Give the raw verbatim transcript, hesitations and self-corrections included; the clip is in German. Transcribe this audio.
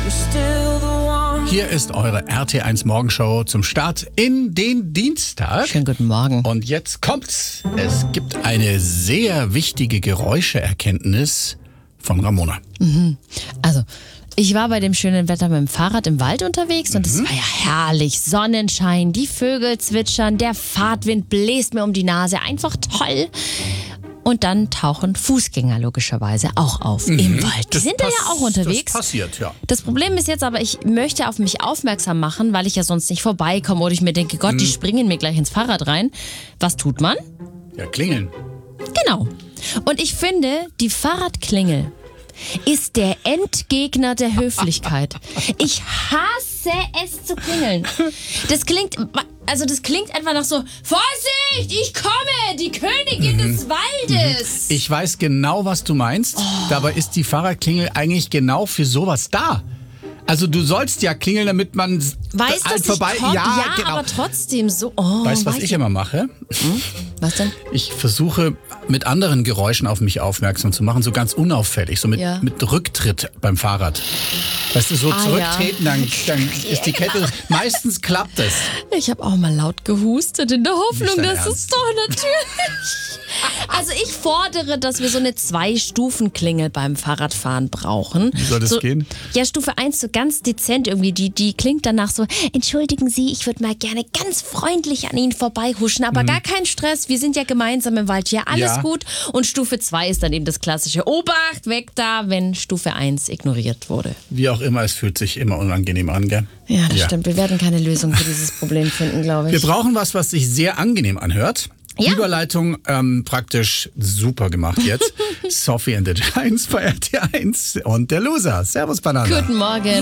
Hier ist eure R T eins Morgenshow zum Start in den Dienstag. Schönen guten Morgen. Und jetzt kommt's. Es gibt eine sehr wichtige Geräuscheerkenntnis von Ramona. Mhm. Also, ich war bei dem schönen Wetter mit dem Fahrrad im Wald unterwegs und es Mhm. war ja herrlich. Sonnenschein, die Vögel zwitschern, der Fahrtwind bläst mir um die Nase. Einfach toll. Und dann tauchen Fußgänger logischerweise auch auf Mhm. im Wald. Die Das sind da pass- ja auch unterwegs. Das passiert, ja. Das Problem ist jetzt aber, ich möchte auf mich aufmerksam machen, weil ich ja sonst nicht vorbeikomme oder ich mir denke, Gott, die springen mir gleich ins Fahrrad rein. Was tut man? Ja, klingeln. Genau. Und ich finde, die Fahrradklingel ist der Endgegner der Höflichkeit. Ich hasse es zu klingeln. Das klingt, also das klingt einfach nach so, Vorsicht, ich komme, die Königin des Waldes. Ich weiß genau, was du meinst. Dabei ist die Fahrradklingel eigentlich genau für sowas da. Also du sollst ja klingeln, damit man Weißt du, halt dass vorbei. ich komm, Ja, ja, genau. aber trotzdem so. Oh, Weißt du, was weiß ich immer mache? Was denn? Ich versuche mit anderen Geräuschen auf mich aufmerksam zu machen, so ganz unauffällig, so mit, Ja. mit Rücktritt beim Fahrrad. Weißt du, so Ah, zurücktreten, dann, dann ist die Kette, meistens klappt es. Ich habe auch mal laut gehustet in der Hoffnung, dein dass es Ernst? doch natürlich. Also ich fordere, dass wir so eine Zwei-Stufen-Klingel beim Fahrradfahren brauchen. Wie soll das so, gehen? Ja, Stufe eins, so ganz dezent irgendwie. Die, die klingt danach so, entschuldigen Sie, ich würde mal gerne ganz freundlich an Ihnen vorbeihuschen, aber gar kein Stress, wir sind ja gemeinsam im Wald hier, alles Ja. gut. Und Stufe zwei ist dann eben das klassische, Obacht, weg da, wenn Stufe eins ignoriert wurde. Wie auch immer, es fühlt sich immer unangenehm an, gell? Ja, das Ja. stimmt. Wir werden keine Lösung für dieses Problem finden, glaube ich. Wir brauchen was, was sich sehr angenehm anhört. Ja. Überleitung ähm, praktisch super gemacht jetzt. Sophie and the Giants bei R T eins und der Loser. Servus, Banana. Guten Morgen.